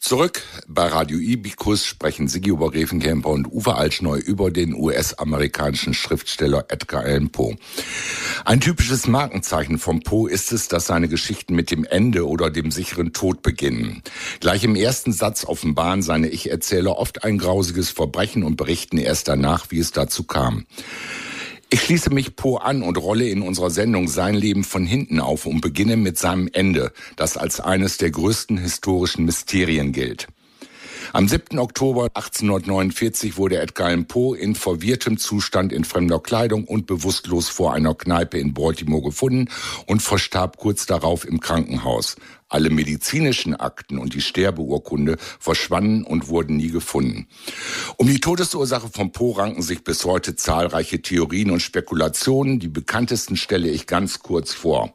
Zurück bei Radio Ibikus sprechen Sigi Obergräfenkämper und Uwe Altschneu über den US-amerikanischen Schriftsteller Edgar Allan Poe. Ein typisches Markenzeichen von Poe ist es, dass seine Geschichten mit dem Ende oder dem sicheren Tod beginnen. Gleich im ersten Satz offenbaren seine Ich-Erzähler oft ein grausiges Verbrechen und berichten erst danach, wie es dazu kam. Ich schließe mich Poe an und rolle in unserer Sendung sein Leben von hinten auf und beginne mit seinem Ende, das als eines der größten historischen Mysterien gilt. Am 7. Oktober 1849 wurde Edgar Allan Poe in verwirrtem Zustand in fremder Kleidung und bewusstlos vor einer Kneipe in Baltimore gefunden und verstarb kurz darauf im Krankenhaus. Alle medizinischen Akten und die Sterbeurkunde verschwanden und wurden nie gefunden. Um die Todesursache von Poe ranken sich bis heute zahlreiche Theorien und Spekulationen. Die bekanntesten stelle ich ganz kurz vor.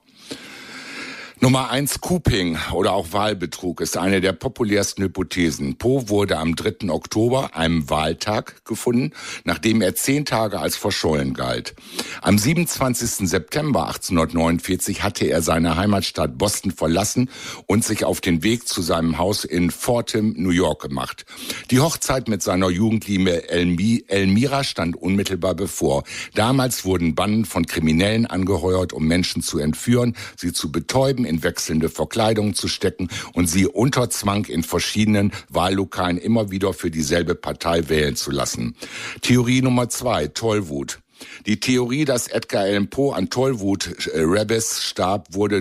Nummer 1, Cooping oder auch Wahlbetrug ist eine der populärsten Hypothesen. Poe wurde am 3. Oktober, einem Wahltag, gefunden, nachdem er 10 Tage als verschollen galt. Am 27. September 1849 hatte er seine Heimatstadt Boston verlassen und sich auf den Weg zu seinem Haus in Fordham, New York gemacht. Die Hochzeit mit seiner Jugendliebe Elmira stand unmittelbar bevor. Damals wurden Banden von Kriminellen angeheuert, um Menschen zu entführen, sie zu betäuben, in wechselnde Verkleidungen zu stecken und sie unter Zwang in verschiedenen Wahllokalen immer wieder für dieselbe Partei wählen zu lassen. Theorie Nummer 2, Tollwut. Die Theorie, dass Edgar Allan Poe an Tollwut Rebes starb, wurde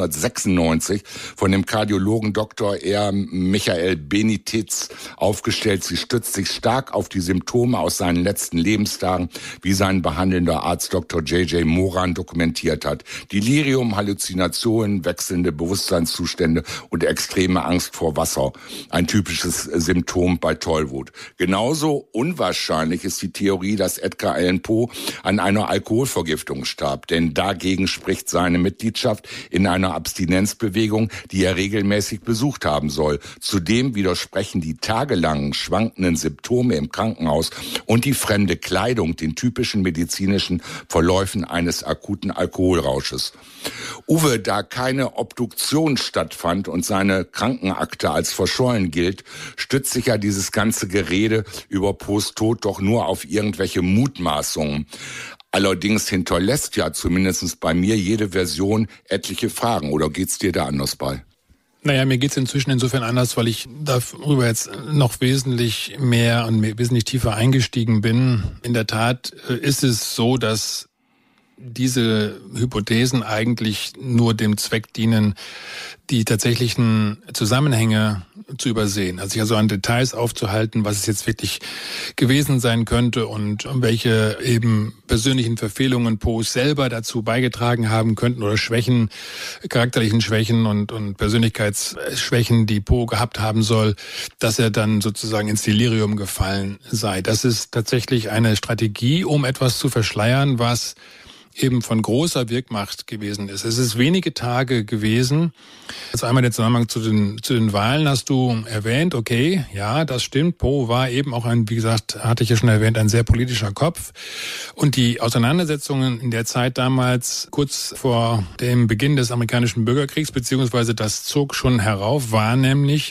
1996 von dem Kardiologen Dr. R. Michael Benitez aufgestellt. Sie stützt sich stark auf die Symptome aus seinen letzten Lebenstagen, wie sein behandelnder Arzt Dr. J.J. Moran dokumentiert hat. Delirium, Halluzinationen, wechselnde Bewusstseinszustände und extreme Angst vor Wasser. Ein typisches Symptom bei Tollwut. Genauso unwahrscheinlich ist die Theorie, dass Edgar Allan Poe an einer Alkoholvergiftung starb, denn dagegen spricht seine Mitgliedschaft in einer Abstinenzbewegung, die er regelmäßig besucht haben soll. Zudem widersprechen die tagelangen schwankenden Symptome im Krankenhaus und die fremde Kleidung den typischen medizinischen Verläufen eines akuten Alkoholrausches. Uwe, da keine Obduktion stattfand und seine Krankenakte als verschollen gilt, stützt sich ja dieses ganze Gerede über Poes Tod doch nur auf irgendwelche Mutmaßungen. Allerdings hinterlässt ja zumindest bei mir jede Version etliche Fragen. Oder geht's dir da anders bei? Naja, mir geht's inzwischen insofern anders, weil ich darüber jetzt noch wesentlich mehr und wesentlich tiefer eingestiegen bin. In der Tat ist es so, dass diese Hypothesen eigentlich nur dem Zweck dienen, die tatsächlichen Zusammenhänge zu übersehen. Also sich also an Details aufzuhalten, was es jetzt wirklich gewesen sein könnte und welche eben persönlichen Verfehlungen Poes selber dazu beigetragen haben könnten oder Schwächen, charakterlichen Schwächen und Persönlichkeitsschwächen, die Poe gehabt haben soll, dass er dann sozusagen ins Delirium gefallen sei. Das ist tatsächlich eine Strategie, um etwas zu verschleiern, was eben von großer Wirkmacht gewesen ist. Es ist wenige Tage gewesen. Also einmal der Zusammenhang zu den Wahlen hast du erwähnt. Okay, ja, das stimmt. Poe war eben auch wie gesagt, hatte ich ja schon erwähnt, ein sehr politischer Kopf. Und die Auseinandersetzungen in der Zeit damals, kurz vor dem Beginn des amerikanischen Bürgerkriegs, beziehungsweise das zog schon herauf, war nämlich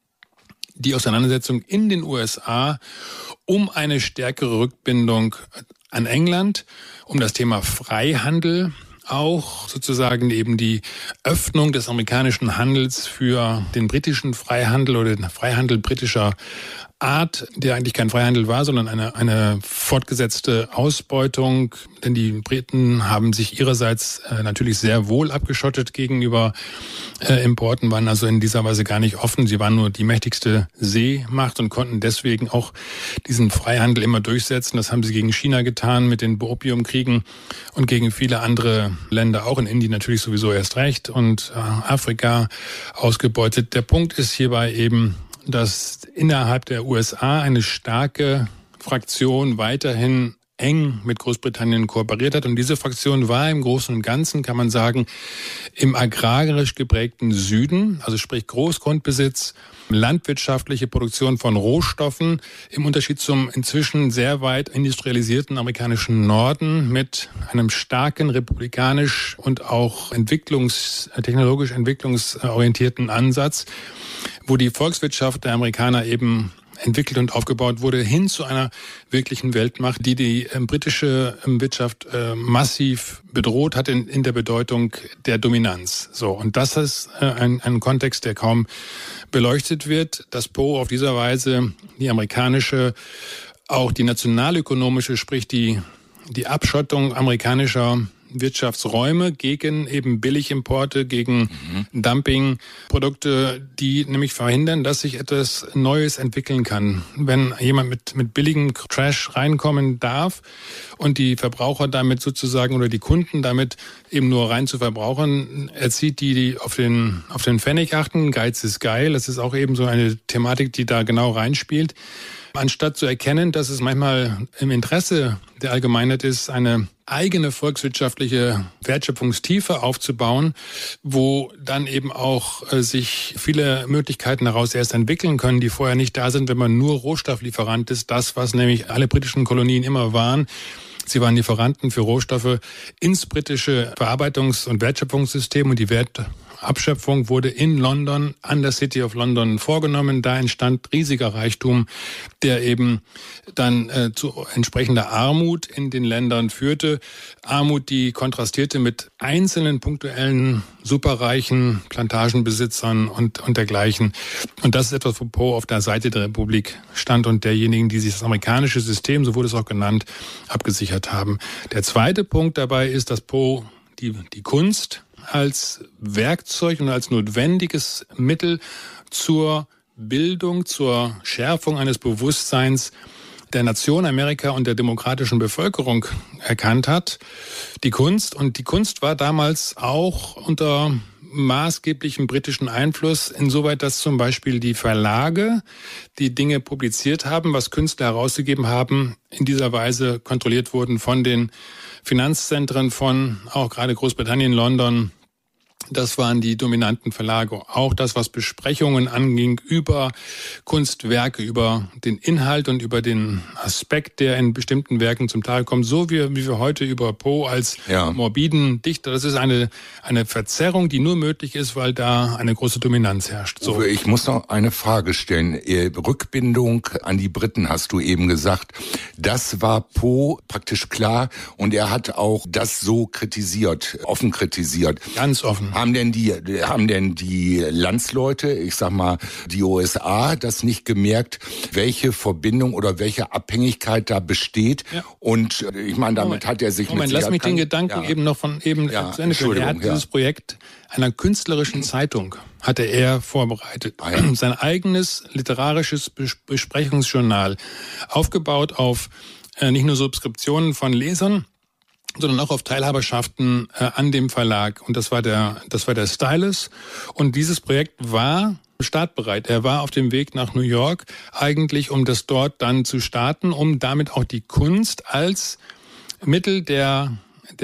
die Auseinandersetzung in den USA um eine stärkere Rückbindung an England, um das Thema Freihandel, auch sozusagen eben die Öffnung des amerikanischen Handels für den britischen Freihandel oder den Freihandel britischer Art, der eigentlich kein Freihandel war, sondern eine fortgesetzte Ausbeutung. Denn die Briten haben sich ihrerseits natürlich sehr wohl abgeschottet gegenüber Importen, waren also in dieser Weise gar nicht offen. Sie waren nur die mächtigste Seemacht und konnten deswegen auch diesen Freihandel immer durchsetzen. Das haben sie gegen China getan mit den Opiumkriegen und gegen viele andere Länder, auch in Indien natürlich sowieso erst recht und Afrika ausgebeutet. Der Punkt ist hierbei eben, dass innerhalb der USA eine starke Fraktion weiterhin eng mit Großbritannien kooperiert hat. Und diese Fraktion war im Großen und Ganzen, kann man sagen, im agrarisch geprägten Süden, also sprich Großgrundbesitz, landwirtschaftliche Produktion von Rohstoffen, im Unterschied zum inzwischen sehr weit industrialisierten amerikanischen Norden mit einem starken republikanisch und auch technologisch entwicklungsorientierten Ansatz, wo die Volkswirtschaft der Amerikaner eben entwickelt und aufgebaut wurde, hin zu einer wirklichen Weltmacht, die britische Wirtschaft massiv bedroht hat in der Bedeutung der Dominanz. So, und das ist ein Kontext, der kaum beleuchtet wird, dass Poe auf dieser Weise die amerikanische, auch die nationalökonomische, sprich die Abschottung amerikanischer Wirtschaftsräume gegen eben Billigimporte, gegen Dumpingprodukte, die nämlich verhindern, dass sich etwas Neues entwickeln kann. Wenn jemand mit billigem Trash reinkommen darf und die Verbraucher damit sozusagen oder die Kunden damit eben nur rein zu verbrauchen, erzieht die auf den Pfennig achten. Geiz ist geil. Das ist auch eben so eine Thematik, die da genau reinspielt. Anstatt zu erkennen, dass es manchmal im Interesse der Allgemeinheit ist, eine eigene volkswirtschaftliche Wertschöpfungstiefe aufzubauen, wo dann eben auch sich viele Möglichkeiten daraus erst entwickeln können, die vorher nicht da sind, wenn man nur Rohstofflieferant ist. Das, was nämlich alle britischen Kolonien immer waren. Sie waren Lieferanten für Rohstoffe ins britische Verarbeitungs- und Wertschöpfungssystem, und die Wertabschöpfung wurde in London, an der City of London vorgenommen. Da entstand riesiger Reichtum, der eben dann zu entsprechender Armut in den Ländern führte. Armut, die kontrastierte mit einzelnen punktuellen superreichen Plantagenbesitzern und dergleichen. Und das ist etwas, wo Poe auf der Seite der Republik stand und derjenigen, die sich das amerikanische System, so wurde es auch genannt, abgesichert haben. Der zweite Punkt dabei ist, dass Poe die Kunst als Werkzeug und als notwendiges Mittel zur Bildung, zur Schärfung eines Bewusstseins der Nation Amerika und der demokratischen Bevölkerung erkannt hat. Die Kunst war damals auch unter maßgeblichem britischen Einfluss, insoweit, dass zum Beispiel die Verlage, die Dinge publiziert haben, was Künstler herausgegeben haben, in dieser Weise kontrolliert wurden von den Finanzzentren von auch gerade Großbritannien, London. Das waren die dominanten Verlage. Auch das, was Besprechungen anging über Kunstwerke, über den Inhalt und über den Aspekt, der in bestimmten Werken zum Teil kommt, so wie wir heute über Poe als morbiden Dichter. Das ist eine Verzerrung, die nur möglich ist, weil da eine große Dominanz herrscht. So. Uwe, ich muss noch eine Frage stellen. Rückbindung an die Briten, hast du eben gesagt. Das war Poe praktisch klar, und er hat auch das so kritisiert, offen kritisiert. Ganz offen. Haben denn die Landsleute, ich sag mal, die USA, das nicht gemerkt, welche Verbindung oder welche Abhängigkeit da besteht? Ja. Und ich meine, damit hat er sich lass mich den Gedanken eben noch zu Ende führen. Er hat dieses Projekt einer künstlerischen Zeitung hatte er vorbereitet. Sein eigenes literarisches Besprechungsjournal, aufgebaut auf nicht nur Subskriptionen von Lesern, sondern auch auf Teilhaberschaften an dem Verlag. Und das war der Stylus. Und dieses Projekt war startbereit. Er war auf dem Weg nach New York, eigentlich, um das dort dann zu starten, um damit auch die Kunst als Mittel der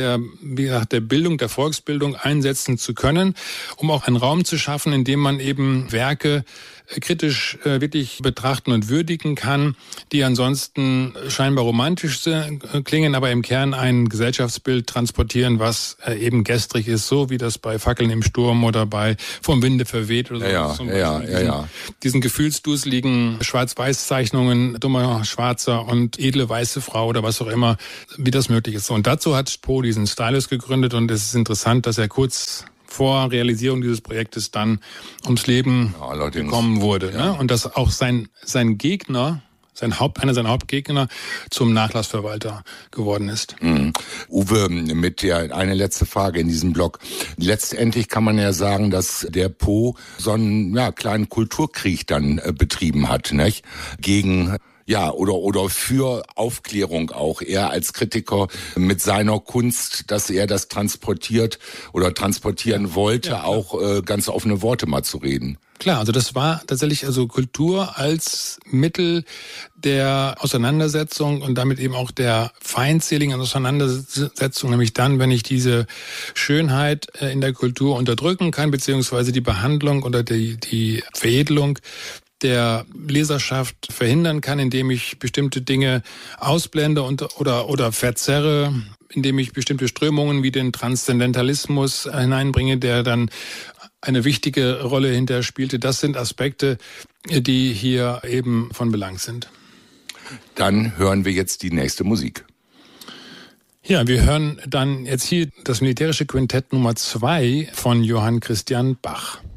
Bildung, der Volksbildung einsetzen zu können, um auch einen Raum zu schaffen, in dem man eben Werke kritisch wirklich betrachten und würdigen kann, die ansonsten scheinbar romantisch klingen, aber im Kern ein Gesellschaftsbild transportieren, was eben gestrig ist, so wie das bei Fackeln im Sturm oder bei Vom Winde verweht oder so. Diesen gefühlsduseligen Schwarz-Weiß-Zeichnungen, dummer Schwarzer und edle weiße Frau oder was auch immer, wie das möglich ist. Und dazu hat Poe diesen Stylus gegründet, und es ist interessant, dass er kurz vor Realisierung dieses Projektes dann ums Leben gekommen wurde. Ja. Ne? Und dass auch sein Gegner, einer seiner Hauptgegner zum Nachlassverwalter geworden ist. Uwe, eine letzte Frage in diesem Blog. Letztendlich kann man ja sagen, dass der Poe so einen kleinen Kulturkrieg dann betrieben hat, nicht? Gegen oder für Aufklärung auch. Er als Kritiker mit seiner Kunst, dass er das transportieren wollte, auch ganz offene Worte mal zu reden. Klar, also das war tatsächlich Kultur als Mittel der Auseinandersetzung und damit eben auch der feindseligen Auseinandersetzung, nämlich dann, wenn ich diese Schönheit in der Kultur unterdrücken kann, beziehungsweise die Behandlung oder die Veredelung der Leserschaft verhindern kann, indem ich bestimmte Dinge ausblende oder verzerre, indem ich bestimmte Strömungen wie den Transzendentalismus hineinbringe, der dann eine wichtige Rolle hinter spielte. Das sind Aspekte, die hier eben von Belang sind. Dann hören wir jetzt die nächste Musik. Ja, wir hören dann jetzt hier das militärische Quintett Nummer 2 von Johann Christian Bach.